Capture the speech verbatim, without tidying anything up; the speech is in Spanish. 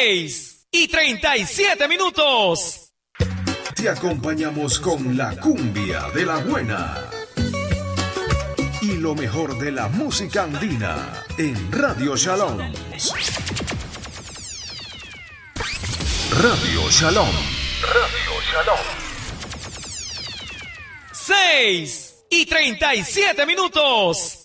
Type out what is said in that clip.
seis y treinta y siete minutos. Te acompañamos con la cumbia de la buena y lo mejor de la música andina en Radio Shalom. Radio Shalom. Radio Shalom. seis y treinta y siete minutos.